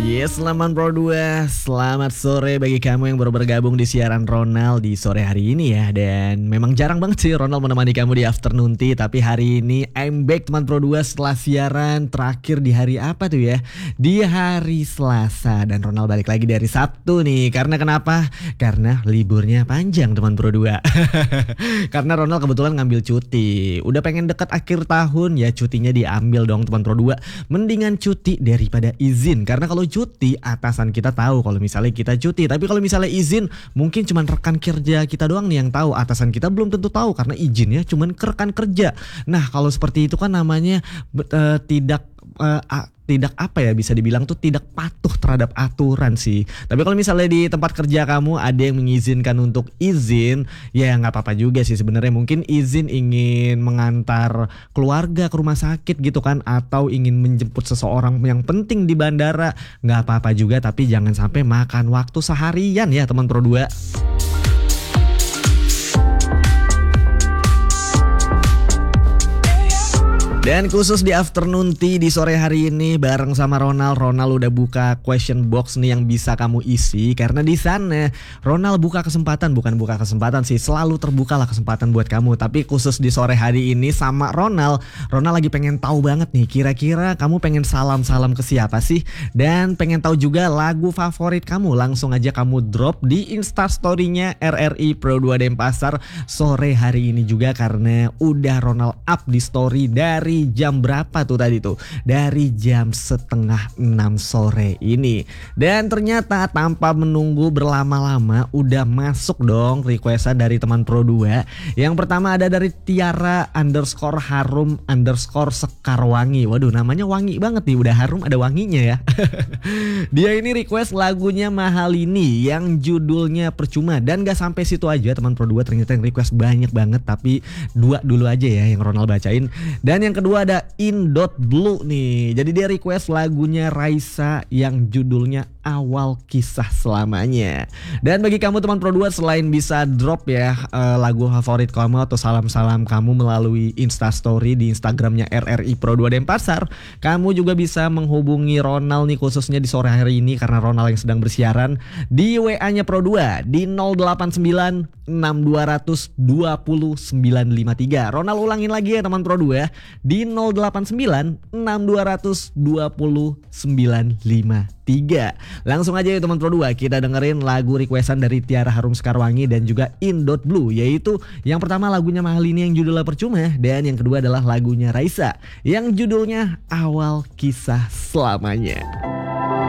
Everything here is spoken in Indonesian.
Yes, selamat Pro 2. Selamat sore bagi kamu yang baru bergabung di siaran Ronald di sore hari ini ya. Dan memang jarang banget sih Ronald menemani kamu di afternoon tea. Tapi hari ini I'm back teman Pro 2 setelah siaran terakhir di hari apa tuh ya? Di hari Selasa. Dan Ronald balik lagi dari Sabtu nih. Karena kenapa? Karena liburnya panjang teman Pro 2. Karena Ronald kebetulan ngambil cuti. Udah pengen deket akhir tahun ya, cutinya diambil dong teman Pro 2. Mendingan cuti daripada izin. Karena kalau cuti atasan kita tahu kalau misalnya kita cuti, tapi kalau misalnya izin mungkin cuman rekan kerja kita doang nih yang tahu, atasan kita belum tentu tahu karena izinnya cuman ke rekan kerja. Nah kalau seperti itu kan namanya tidak apa ya, bisa dibilang tuh tidak patuh terhadap aturan sih. Tapi kalau misalnya di tempat kerja kamu ada yang mengizinkan untuk izin, ya nggak apa-apa juga sih sebenarnya. Mungkin izin ingin mengantar keluarga ke rumah sakit gitu kan, atau ingin menjemput seseorang yang penting di bandara, nggak apa-apa juga. Tapi jangan sampai makan waktu seharian ya teman Pro 2. Dan khusus di afternoon tea di sore hari ini bareng sama Ronald. Ronald udah buka question box nih yang bisa kamu isi. Karena di sana Ronald buka kesempatan, bukan buka kesempatan sih, selalu terbuka lah kesempatan buat kamu. Tapi khusus di sore hari ini sama Ronald lagi pengen tahu banget nih, kira-kira kamu pengen salam-salam ke siapa sih? Dan pengen tahu juga lagu favorit kamu. Langsung aja kamu drop di Instastory-nya RRI Pro 2 Denpasar sore hari ini juga. Karena udah Ronald up di story dari jam berapa tuh tadi tuh? Dari jam 5:30 sore ini. Dan ternyata tanpa menunggu berlama-lama udah masuk dong requestan dari teman Pro 2. Yang pertama ada dari Tiara_Harum_Sekarwangi. Waduh, namanya wangi banget nih, udah harum ada wanginya ya. Dia ini request lagunya Mahalini yang judulnya Percuma. Dan gak sampai situ aja teman Pro 2, ternyata yang request banyak banget. Tapi 2 dulu aja ya yang Ronald bacain. Dan yang kedua ada In.Blue nih. Jadi dia request lagunya Raisa yang judulnya Awal Kisah Selamanya. Dan bagi kamu teman Pro 2, selain bisa drop ya lagu favorit kamu atau salam-salam kamu melalui Instastory di Instagramnya RRI Pro 2 Denpasar, kamu juga bisa menghubungi Ronald nih khususnya di sore hari ini karena Ronald yang sedang bersiaran di WA-nya Pro 2 di 089 6200 20953. Ronald ulangin lagi ya teman Pro 2 di 089 6200 20953. Langsung aja ya teman Pro 2, kita dengerin lagu requestan dari Tiara Harum Sekarwangi dan juga In.Blue, yaitu yang pertama lagunya Mahalini yang judulnya Percuma, dan yang kedua adalah lagunya Raisa yang judulnya Awal Kisah Selamanya.